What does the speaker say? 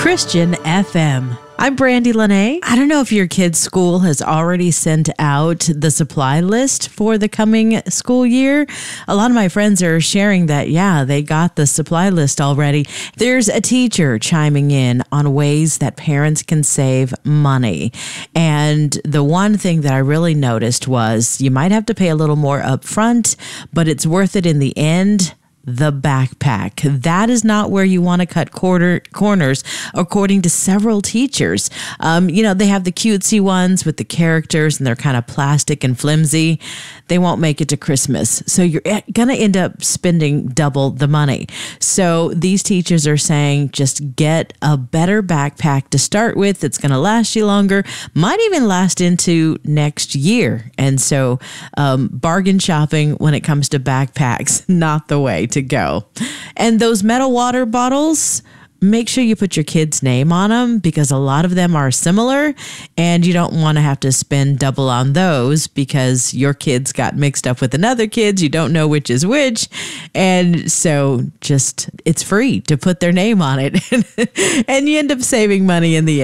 Christian FM. I'm Brandy Lene. I don't know if your kid's school has already sent out the supply list for the coming school year. A lot of my friends are sharing that, they got the supply list already. There's a teacher chiming in on ways that parents can save money. And the one thing that I really noticed was you might have to pay a little more up front, but it's worth it in the end. The backpack. That is not where you want to cut corners, according to several teachers. They have the cutesy ones with the characters and they're kind of plastic and flimsy. They won't make it to Christmas. So you're going to end up spending double the money. So these teachers are saying just get a better backpack to start with. It's going to last you longer, might even last into next year. And so bargain shopping when it comes to backpacks, not the way to go. And those metal water bottles, make sure you put your kid's name on them because a lot of them are similar and you don't want to have to spend double on those because your kids got mixed up with another kid's. You don't know which is which. And so it's free to put their name on it and you end up saving money in the end.